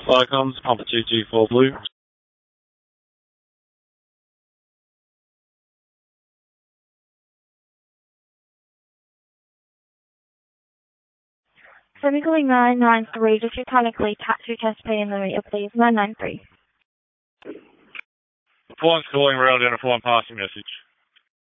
Icons, Papa 224 Blue. Semicolon 993, just mechanically taxi test pay in the meter, please. 993. The phone's calling around in a phone passing message.